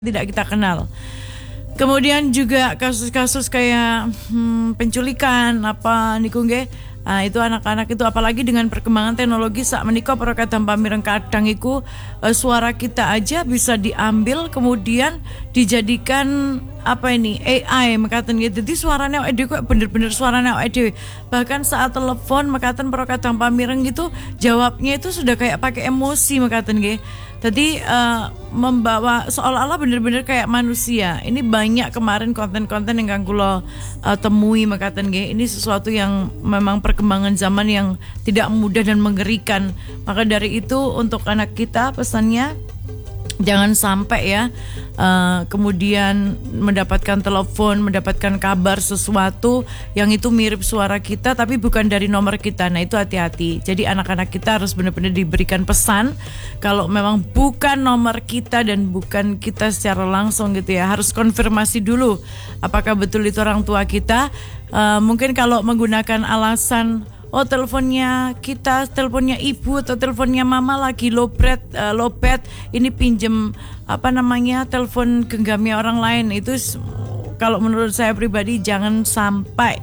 tidak kita kenal. Kemudian juga kasus-kasus kayak penculikan apa niku nggih. Itu anak-anak itu apalagi dengan perkembangan teknologi sak menika para kadang pamireng kadang iku suara kita aja bisa diambil kemudian dijadikan apa ini AI mekaten gitu. Jadi suaranya awake dhewe kok bener-bener suaranya awake dhewe. Bahkan saat telepon mekaten para kadang pamireng gitu jawabnya itu sudah kayak pakai emosi mekaten nggih. Jadi membawa seolah-olah bener-bener kayak manusia. Ini banyak kemarin konten-konten yang kula temui mekaten nggih. Ini sesuatu yang memang perkembangan zaman yang tidak mudah dan mengerikan. Maka dari itu untuk anak kita pesannya jangan sampai ya kemudian mendapatkan telepon, mendapatkan kabar sesuatu yang itu mirip suara kita tapi bukan dari nomor kita. Nah itu hati-hati. Jadi anak-anak kita harus benar-benar diberikan pesan kalau memang bukan nomor kita dan bukan kita secara langsung gitu ya. Harus konfirmasi dulu apakah betul itu orang tua kita. Mungkin kalau menggunakan alasan teleponnya kita, teleponnya ibu atau teleponnya mama lagi lowbat, ini pinjem telepon genggamnya orang lain. Itu kalau menurut saya pribadi jangan sampai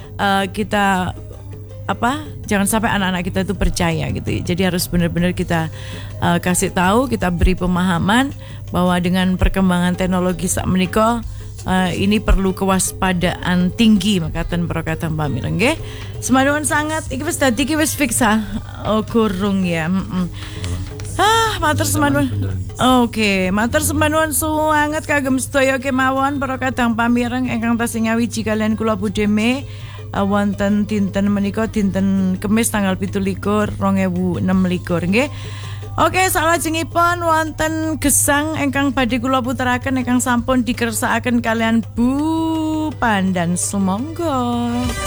jangan sampai anak-anak kita itu percaya gitu. Jadi harus benar-benar kita kasih tahu, kita beri pemahaman bahwa dengan perkembangan teknologi sak menika ini perlu kewaspadaan tinggi makaten perokatan pamireng nggih. Semaduan sangat iki wis dadi iki wis fix kurung ya. Matur semaduan. Oke, matur semaduan sangat kagem sedaya kemawon perokatan pamireng ingkang tasih ngawiji kalian kula budeme wonten dinten menika dinten Kamis tanggal 17 2026 nggih. Oke, salajengipun wonten gesang ingkang badhe kula puteraken ingkang sampun dikersakaken kalian Bu Pandan sumangga.